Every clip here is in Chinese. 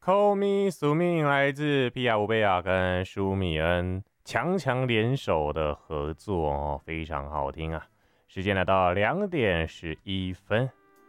Call Me 宿命来自皮亚乌贝亚跟舒米恩强联手的合作哦，非常好听啊！时间来到2:11。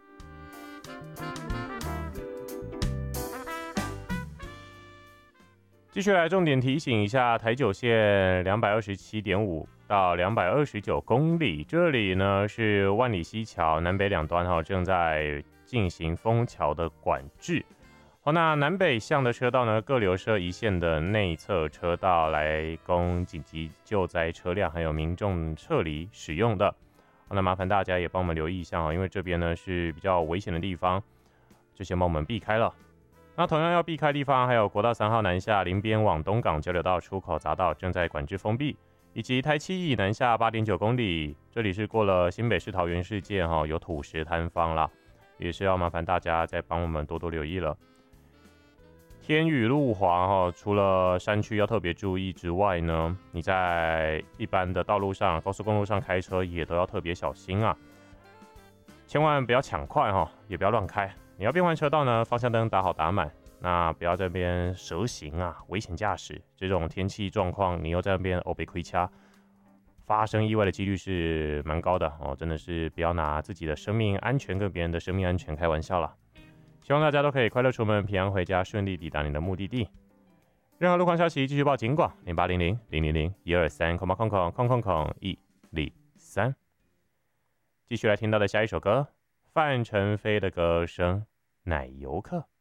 继续来重点提醒一下，台九线227.5到229公里，这里呢是万里溪桥南北两端正在进行封桥的管制。那南北向的车道呢，各留设一线的内侧车道来供紧急救灾车辆还有民众撤离使用的。那麻烦大家也帮我们留意一下，因为这边呢是比较危险的地方，就先帮我们避开了。那同样要避开地方，还有国道3号南下林边往东港交流道出口匝道正在管制封闭，以及台7乙南下8.9公里，这里是过了新北市桃园市界有土石坍方啦，也是要麻烦大家再帮我们多多留意了。天雨路滑除了山区要特别注意之外呢，你在一般的道路上、高速公路上开车也都要特别小心啊，千万不要抢快也不要乱开。你要变换车道呢，方向灯打好打满，那不要在那边蛇行啊，危险驾驶。这种天气状况，你又在那边被亏掐，发生意外的几率是蛮高的真的是不要拿自己的生命安全跟别人的生命安全开玩笑啦。希望大家都可以快乐出门，平安回家，顺利抵达你的目的地。任何路况消息继续报警广0800-000-123，123。继续来听到的下一首歌，范丞飞的歌声《奶油客》。